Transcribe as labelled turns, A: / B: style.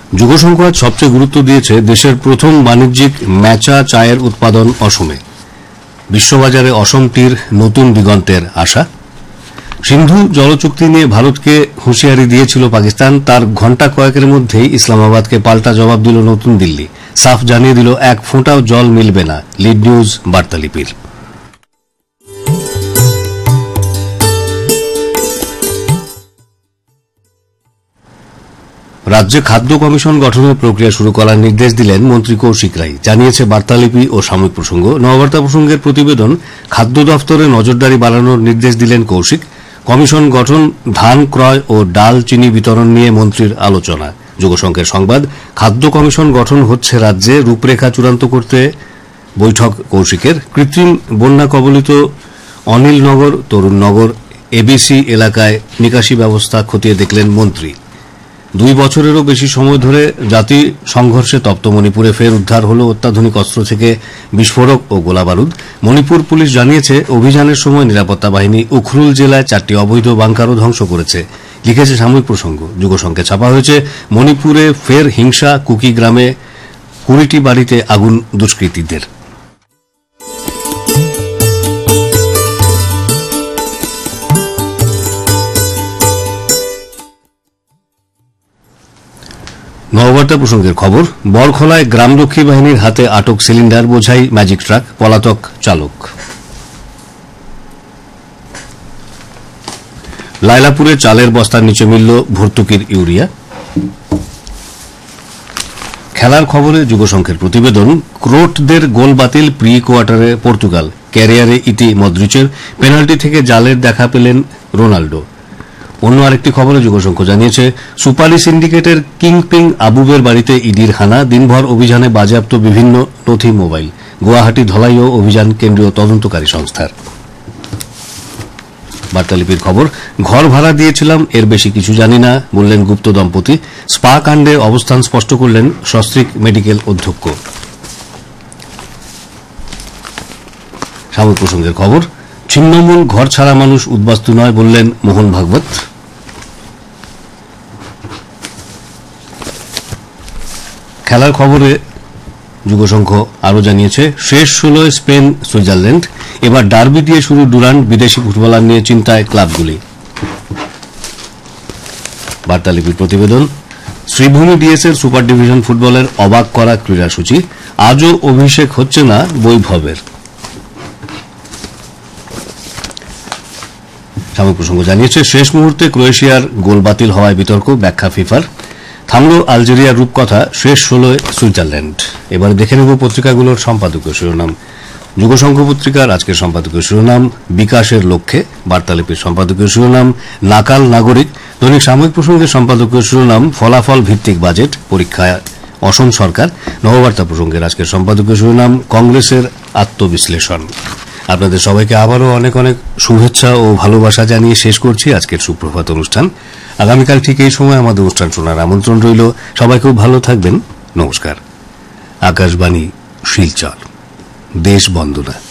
A: যুগসংঘ আজ সবচেয়ে গুরুত্ব দিয়েছে দেশের প্রথম বাণিজ্যিক ম্যাচা চায়ের উৎপাদন অসমে। বিশ্ববাজারে অসম টির নতুন দিগন্তের আশা। সিন্ধু জলচুক্তি নিয়ে ভারতকে হুঁশিয়ারি দিয়েছিল পাকিস্তান, তার ঘণ্টা কয়েকের মধ্যেই ইসলামাবাদকে পাল্টা জবাব দিল নতুন দিল্লি। সাফ জানিয়ে দিল এক ফোঁটাও জল মিলবে না। Lead news বার্তালিপির। রাজ্যে খাদ্য কমিশন গঠনের প্রক্রিয়া শুরু করার নির্দেশ দিলেন মন্ত্রী কৌশিক রায়, জানিয়েছে বার্তালিপি ও সাময়িক প্রসঙ্গ। নববার্তা প্রসঙ্গের প্রতিবেদন। খাদ্য দফতরে নজরদারি বাড়ানোর নির্দেশ দিলেন কৌশিক। কমিশন গঠন, ধান ক্রয় ও ডাল চিনি বিতরণ নিয়ে মন্ত্রীর আলোচনা। যুগসংঘের সংবাদ। খাদ্য কমিশন গঠন হচ্ছে রাজ্যে, রূপরেখা চূড়ান্ত করতে বৈঠক কৌশিকের। কৃত্রিম বন্যা কবলিত অনিলনগর, তরুণনগর, এবিসি এলাকায় নিকাশি ব্যবস্থা খতিয়ে দেখলেন মন্ত্রী। 2 বছরেরও বেশি সময় ধরে জাতি সংঘর্ষে তপ্ত মণিপুরে ফের উদ্ধার হল অত্যাধুনিক অস্ত্র থেকে বিস্ফোরক ও গোলাবারুদ। মণিপুর পুলিশ জানিয়েছে অভিযানের সময় নিরাপত্তা বাহিনী উখরুল জেলায় 4টি অবৈধ বাংকারও ধ্বংস করেছে। লিখেছে সাময়িক প্রসঙ্গ। যুগসংঘে ছাপা হয়েছে মণিপুরে ফের হিংসা, কুকি গ্রামে 20টি বাড়িতে আগুন দুষ্কৃতীদের। নববার্তা প্রসঙ্গের খবর। বরখলায় গ্রামরক্ষী বাহিনীর হাতে আটক সিলিন্ডার বোঝাই ম্যাজিক ট্রাক, পলাতক চালক। লায়লাপুরে চালের বস্তার নিচে মিলল ভর্তুকির ইউরিয়া। খেলার খবরে যুগসংঘের প্রতিবেদন। ক্রোটদের গোল বাতিল, প্রি কোয়ার্টারে পর্তুগাল। ক্যারিয়ারে ইতি মদ্রিচের, পেনাল্টি থেকে জালের দেখা পেলেন রোনাল্ডো। অন্য আরেকটি খবরে যুগসংঘ জানিয়েছে সুপারি সিন্ডিকেটের কিংপিং আবুবের বাড়িতে ইডির হানা, দিনভর অভিযানে বাজেয়াপ্ত বিভিন্ন নথি, মোবাইল। গুয়াহাটি ধলাইও অভিযান কেন্দ্রীয় তদন্তকারী সংস্থার। বার্তালিপির খবর। ঘর ভাড়া দিয়েছিলাম, এর বেশি কিছু জানি না বললেন গুপ্ত দম্পতি। স্পা কাণ্ডে অবস্থান স্পষ্ট করলেন সস্ত্রীক মেডিকেল অধ্যক্ষ। সাময়িক প্রসঙ্গের খবর। ছিন্নমূল ঘর ছাড়া মানুষ উদ্বাস্তু নয় বললেন মোহন ভাগবত। খেলার খবরে যুগসংঘ আরও জানিয়েছে শেষ 16 স্পেন সুইজারল্যান্ড। এবার ডার্বি দিয়ে শুরু ডুরান্ট, বিদেশি ফুটবলার নিয়ে চিন্তায় ক্লাবগুলি। বার্তালিপির প্রতিবেদন। শ্রীভূমি ডিএসএর সুপার ডিভিশন ফুটবলের অবাক করা ক্রীড়াসূচি। আজও অভিষেক হচ্ছে না বৈভবের। সাময়িক প্রসঙ্গ জানিয়েছে শেষ মুহূর্তে ক্রোয়েশিয়ার গোল বাতিল হওয়ায় বিতর্ক, ব্যাখ্যা ফিফার। থামল আলজেরিয়ার রূপকথা, শেষ 16 সুইজারল্যান্ড। এবার দেখে নেব পত্রিকাগুলোর সম্পাদকীয় শিরোনাম। যুগসংঘ পত্রিকার আজকের সম্পাদকীয় শিরোনাম বিকাশের লক্ষ্যে। বার্তালিপির সম্পাদকীয় শিরোনাম নাকাল নাগরিক। দৈনিক সাময়িক প্রসঙ্গের সম্পাদকীয় শিরোনাম ফলাফল ভিত্তিক বাজেট, পরীক্ষায় অসম সরকার। নববার্তা প্রসঙ্গের আজকের সম্পাদকীয় শিরোনাম কংগ্রেসের আত্মবিশ্লেষণ। আপনাদের সবাইকে আবারও অনেক অনেক শুভেচ্ছা ও ভালোবাসা জানিয়ে শেষ করছি আজকের সুপ্রভাত অনুষ্ঠান। আগামীকাল ঠিক এই সময় আমাদের অনুষ্ঠান শোনার আমন্ত্রণ রইল। সবাই খুব ভালো থাকবেন। নমস্কার। আকাশবাণী, শিলচর। দেশ বন্দনা।